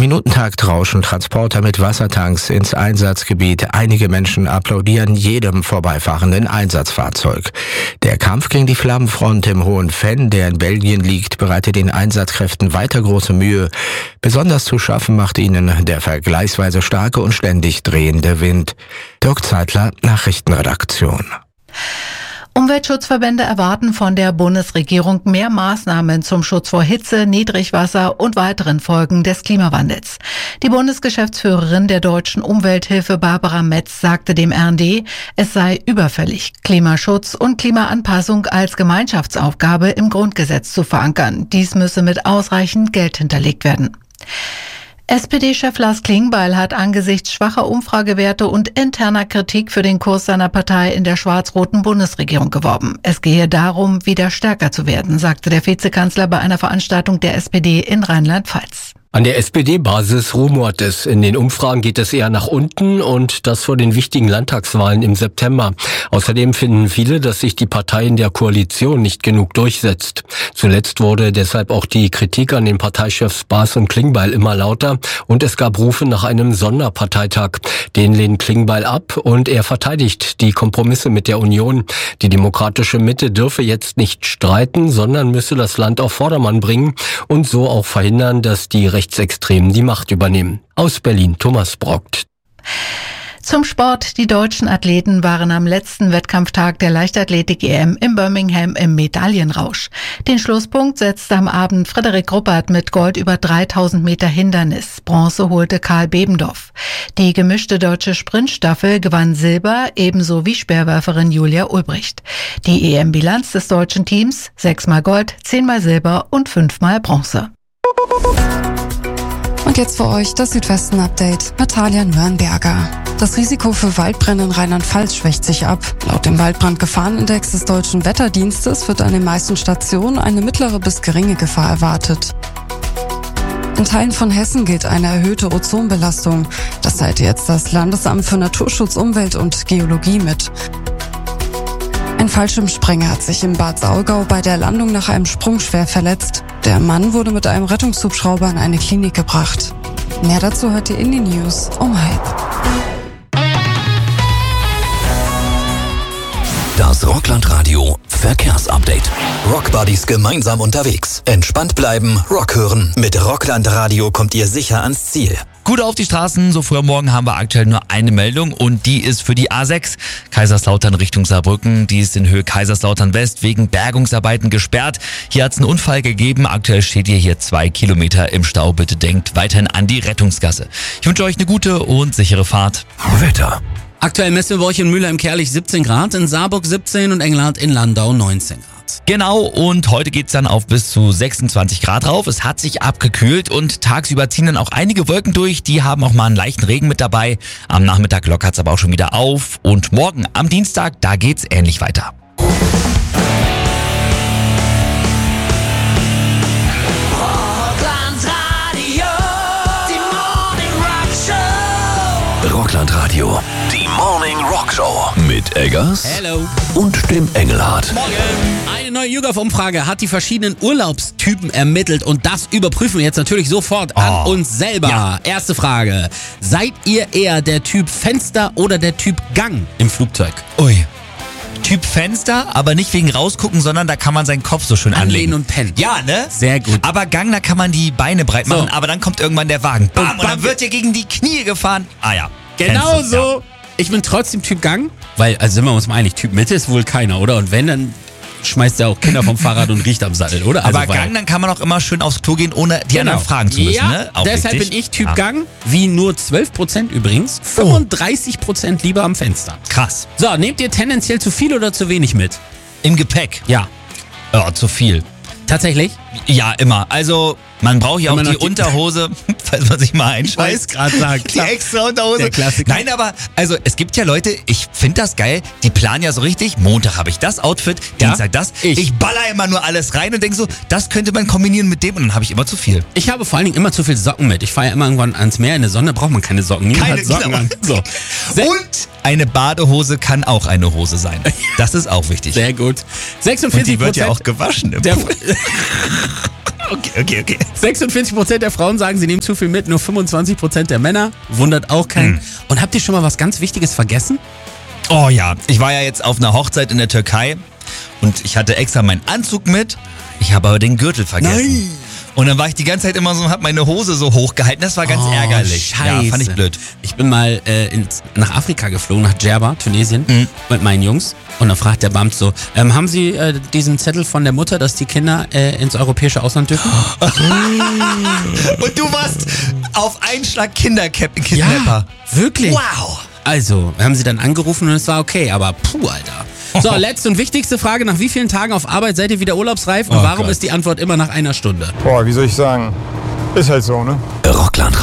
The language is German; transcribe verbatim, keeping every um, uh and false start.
Minutentakt rauschen Transporter mit Wassertanks ins Einsatzgebiet. Einige Menschen applaudieren jedem vorbeifahrenden Einsatzfahrzeug. Der Kampf gegen die Flammenfront im Hohen Venn, der in Belgien liegt, bereitet den Einsatzkräften weiter große Mühe. Besonders zu schaffen macht ihnen der vergleichsweise starke und ständig drehende Wind. Dirk Zeitler, Nachrichtenredaktion. Umweltschutzverbände erwarten von der Bundesregierung mehr Maßnahmen zum Schutz vor Hitze, Niedrigwasser und weiteren Folgen des Klimawandels. Die Bundesgeschäftsführerin der Deutschen Umwelthilfe Barbara Metz sagte dem R N D, es sei überfällig, Klimaschutz und Klimaanpassung als Gemeinschaftsaufgabe im Grundgesetz zu verankern. Dies müsse mit ausreichend Geld hinterlegt werden. S P D-Chef Lars Klingbeil hat angesichts schwacher Umfragewerte und interner Kritik für den Kurs seiner Partei in der schwarz-roten Bundesregierung geworben. Es gehe darum, wieder stärker zu werden, sagte der Vizekanzler bei einer Veranstaltung der S P D in Rheinland-Pfalz. An der S P D-Basis rumort es. In den Umfragen geht es eher nach unten und das vor den wichtigen Landtagswahlen im September. Außerdem finden viele, dass sich die Partei in der Koalition nicht genug durchsetzt. Zuletzt wurde deshalb auch die Kritik an den Parteichefs Baas und Klingbeil immer lauter und es gab Rufe nach einem Sonderparteitag. Den lehnt Klingbeil ab und er verteidigt die Kompromisse mit der Union. Die demokratische Mitte dürfe jetzt nicht streiten, sondern müsse das Land auf Vordermann bringen und so auch verhindern, dass die Rechtsextremen die Macht übernehmen. Aus Berlin, Thomas Brockt. Zum Sport. Die deutschen Athleten waren am letzten Wettkampftag der Leichtathletik-E M in Birmingham im Medaillenrausch. Den Schlusspunkt setzte am Abend Frederik Ruppert mit Gold über dreitausend Meter Hindernis. Bronze holte Karl Bebendorf. Die gemischte deutsche Sprintstaffel gewann Silber, ebenso wie Speerwerferin Julia Ulbricht. Die E M-Bilanz des deutschen Teams: sechsmal Gold, zehnmal Silber und fünfmal Bronze. Und jetzt für euch das Südwesten-Update mit Talia Nürnberger. Das Risiko für Waldbrände in Rheinland-Pfalz schwächt sich ab. Laut dem Waldbrandgefahrenindex des Deutschen Wetterdienstes wird an den meisten Stationen eine mittlere bis geringe Gefahr erwartet. In Teilen von Hessen gilt eine erhöhte Ozonbelastung. Das teilte jetzt das Landesamt für Naturschutz, Umwelt und Geologie mit. Ein Fallschirmspringer hat sich im Bad Saulgau bei der Landung nach einem Sprung schwer verletzt. Der Mann wurde mit einem Rettungshubschrauber in eine Klinik gebracht. Mehr dazu hört ihr in den News um halb. Das Rockland-Radio Verkehrsupdate. Rockbuddies gemeinsam unterwegs. Entspannt bleiben, Rock hören. Mit Rockland-Radio kommt ihr sicher ans Ziel. Gut auf die Straßen, so früh am Morgen haben wir aktuell nur eine Meldung und die ist für die A sechs Kaiserslautern Richtung Saarbrücken. Die ist in Höhe Kaiserslautern West wegen Bergungsarbeiten gesperrt. Hier hat es einen Unfall gegeben. Aktuell steht ihr hier zwei Kilometer im Stau. Bitte denkt weiterhin an die Rettungsgasse. Ich wünsche euch eine gute und sichere Fahrt. Wetter. Aktuell messen wir euch in Mülheim-Kerlich siebzehn Grad, in Saarburg siebzehn und Engelhardt in Landau neunzehn Grad. Genau, und heute geht's dann auf bis zu sechsundzwanzig Grad rauf. Es hat sich abgekühlt und tagsüber ziehen dann auch einige Wolken durch. Die haben auch mal einen leichten Regen mit dabei. Am Nachmittag lockert's aber auch schon wieder auf. Und morgen am Dienstag, da geht's ähnlich weiter. Rockland-Radio, die Morning Rock Show mit Eggers Hello. und dem Engelhardt. Morgen. Eine neue YouGov-Umfrage hat die verschiedenen Urlaubstypen ermittelt und das überprüfen wir jetzt natürlich sofort an Oh. uns selber. Ja. Erste Frage. Seid ihr eher der Typ Fenster oder der Typ Gang im Flugzeug? Ui. Typ Fenster, aber nicht wegen rausgucken, sondern da kann man seinen Kopf so schön anlegen. Anlehnen und pennen. Ja, ne? Sehr gut. Aber Gang, da kann man die Beine breit machen, So. aber dann kommt irgendwann der Wagen. Bam, Und und, dann bam. wird ihr gegen die Knie gefahren. Ah ja. Genau Kennst du, so. ja. Ich bin trotzdem Typ Gang, weil, also sind wir uns mal einig, Typ Mitte ist wohl keiner, oder? Und wenn, dann schmeißt er auch Kinder vom Fahrrad und riecht am Sattel, oder? Aber Also, weil- Gang, dann kann man auch immer schön aufs Klo gehen, ohne die Genau. anderen fragen zu müssen. Ja, Ne? Auch deshalb wichtig. bin ich Typ Ja. Gang, wie nur zwölf Prozent übrigens, fünfunddreißig Prozent lieber am Fenster. Krass. So, nehmt ihr tendenziell zu viel oder zu wenig mit? Im Gepäck. Ja. Ja, zu viel. Tatsächlich? Ja, immer. Also, man braucht ja auch Immer die noch die- Unterhose, falls man sich mal einscheißt. gerade sagen. Die extra Unterhose. Der Klassiker. Nein, aber, also, es gibt ja Leute, ich finde das geil, die planen ja so richtig, Montag habe ich das Outfit, Ja? Dienstag das. Ich. Ich baller immer nur alles rein und denke so, das könnte man kombinieren mit dem und dann habe ich immer zu viel. Ich habe vor allen Dingen immer zu viel Socken mit. Ich fahre ja immer irgendwann ans Meer in der Sonne, braucht man keine Socken. Niemand Keine, hat Socken genau. an. So. Sehr, Und eine Badehose kann auch eine Hose sein. Das ist auch wichtig. sehr gut. Und sechsundvierzig die wird ja auch Prozent gewaschen im der, Pool. Okay, okay, okay. sechsundvierzig Prozent der Frauen sagen, sie nehmen zu viel mit, nur fünfundzwanzig Prozent der Männer. Wundert auch keinen. Hm. Und habt ihr schon mal was ganz Wichtiges vergessen? Oh ja, ich war ja jetzt auf einer Hochzeit in der Türkei und ich hatte extra meinen Anzug mit. Ich habe aber den Gürtel vergessen. Nein. Und dann war ich die ganze Zeit immer so und habe meine Hose so hochgehalten. Das war ganz oh, ärgerlich. Scheiße. Ja, fand ich blöd. Ich bin mal äh, ins, nach Afrika geflogen, nach Djerba, Tunesien, mhm. mit meinen Jungs. Und dann fragt der Beamte so, ähm, haben Sie äh, diesen Zettel von der Mutter, dass die Kinder äh, ins europäische Ausland dürfen? Und du warst auf einen Schlag Kinderkidnapper. Ja, wirklich. Wow. Also, haben sie dann angerufen und es war okay, aber puh, Alter. So, letzte und wichtigste Frage. Nach wie vielen Tagen auf Arbeit seid ihr wieder urlaubsreif? Und oh warum Gott. ist die Antwort immer nach einer Stunde? Boah, wie soll ich sagen? Ist halt so, ne? Rockland